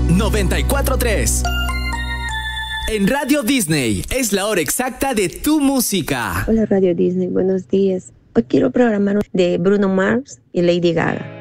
94.3. En Radio Disney es la hora exacta de tu música. Hola Radio Disney, buenos días. Hoy quiero programar de Bruno Mars y Lady Gaga.